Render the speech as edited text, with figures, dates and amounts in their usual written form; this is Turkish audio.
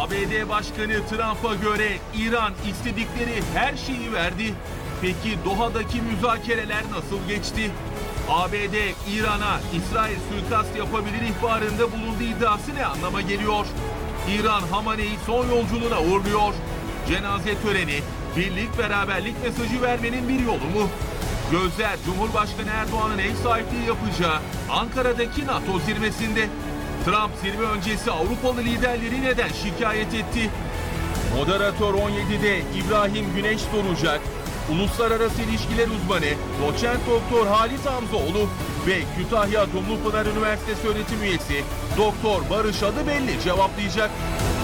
ABD Başkanı Trump'a göre İran istedikleri her şeyi verdi. Peki Doha'daki müzakereler nasıl geçti? ABD, İran'a İsrail suikast yapabilir ihbarında bulunduğu iddiası ne anlama geliyor? İran, Hamaney'i son yolculuğuna uğurluyor. Cenaze töreni, birlik beraberlik mesajı vermenin bir yolu mu? Gözler Cumhurbaşkanı Erdoğan'ın ev sahipliği yapacağı Ankara'daki NATO zirvesinde. Trump zirve öncesi Avrupalı liderleri neden şikayet etti? Moderatör 17'de İbrahim Güneş soracak. Uluslararası İlişkiler uzmanı Doçent Doktor Halit Hamzoğlu ve Kütahya Dumlupınar Üniversitesi öğretim üyesi Doktor Barış Adıbelli cevaplayacak.